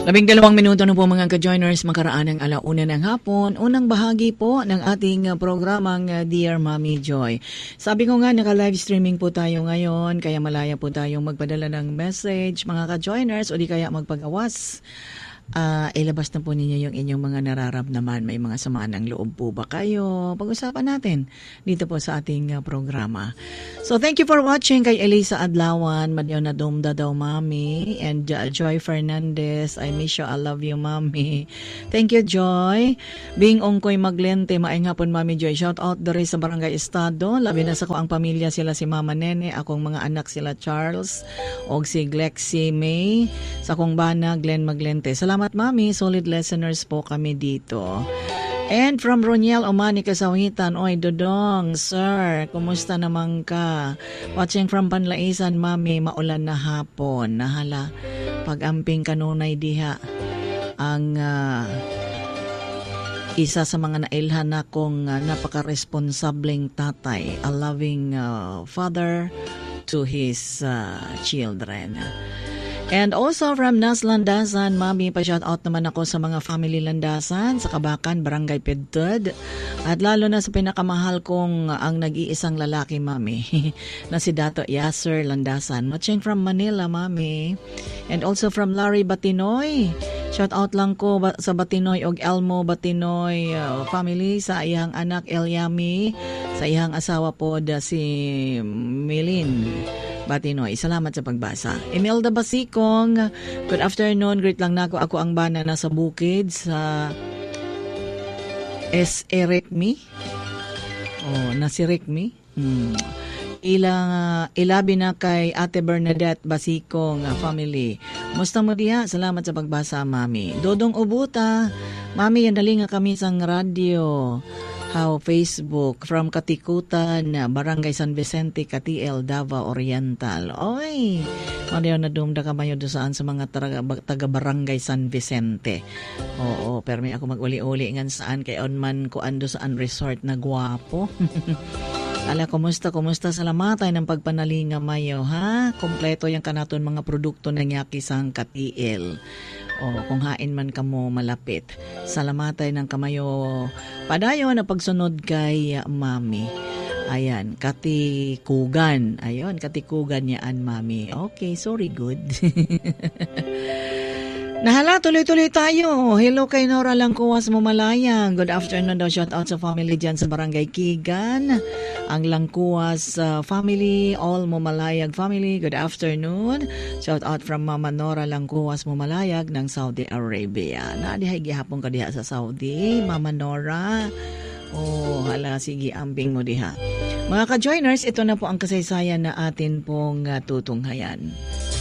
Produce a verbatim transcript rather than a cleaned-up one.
Labing dalawang minuto na po mga ka-joiners, makaraan ng alauna ng hapon. Unang bahagi po ng ating uh, programang uh, Dear Mommy Joy. Sabi ko nga, naka-live streaming po tayo ngayon, kaya malaya po tayong magpadala ng message mga ka-joiners o di kaya magpagawas. Uh, ilabas na po ninyo yung inyong mga nararamdaman. May mga samaan ng loob po ba kayo? Pag-usapan natin dito po sa ating uh, programa. So thank you for watching kay Elisa Adlawan, Madyo na Dumda daw Mami, and uh, Joy Fernandez. I miss you, I love you Mami. Thank you Joy. Bing Ongkoy Maglente, maayong hapon Mami Joy. Shout out dere sa Barangay Estado. Labi na sa ko ang pamilya, sila si Mama Nene, akong mga anak sila Charles og si Glexi May, sa kong bana Glenn Maglente. Salamat Mami, solid listeners po kami dito. And from Roniel Omani Kasawitan, oy Dodong, sir, kumusta naman ka? Watching from Panlaisan, Mami, maulan na hapon. Nahala, pag-amping kanunay diha ang uh, isa sa mga nailhan na kong uh, napaka-responsableng tatay, a loving uh, father to his uh, children. And also from Nas Landasan, Mami, pa-shout out naman ako sa mga family Landasan, sa Kabakan, Barangay Pedtud. At lalo na sa pinakamahal kong ang nag-iisang lalaki, Mami, na si Dato Yasser Landasan. Watching from Manila, Mami. And also from Larry Batinoy. Shout out lang ko sa Batinoy og Elmo Batinoy uh, family, sa iyang anak Eliami, sa iyang asawa po da si Milin Batinoy. Salamat sa pagbasa. Imelda Basikong, good afternoon. Great lang nako. Ako ang bana nasa bukid sa S. Erekmi. Oh, nasi Rekmi. Hmm. Ilang uh, ilabi na kay Ate Bernadette Basikong uh, family. Musta mo diha? Salamat sa pagbasa, Mami. Dodong Ubuta, Mami, yan dali nga kami sang radyo. How Facebook from Katikutan, Barangay San Vicente, Katiel, Davao Oriental. Oy, madayo na dumda ka mayo saan sa mga taga, taga Barangay San Vicente. Oo, pero may ako mag-uli-uli ngan saan kay on man ko ando saan resort na guwapo. Ala, kumusta, kumusta? Salamat tayo ng pagpanalinga mayo, ha? Kompleto yung kanaton mga produkto ng yaki sang Katiel. O kung hain man kamo malapit. Salamatay ng kamayo padayo na pagsunod kay uh, Mami. Ayan, katikugan. Ayun, katikugan yaan, Mami. Okay, sorry, good. Nahala, tuloy-tuloy tayo. Hello kay Nora Langkuwas Mamalayang. Good afternoon daw. Shout out sa family dyan sa Barangay Kigan. Ang Langkuwas uh, family, all Mamalayag family. Good afternoon. Shout out from Mama Nora Langkuwas Mamalayag ng Saudi Arabia. Naadihay gihapon ka diha sa Saudi, Mama Nora. Oh, hala, sige, ambing mo diha. Mga ka-joiners, ito na po ang kasaysayan na atin pong uh, tutunghayan.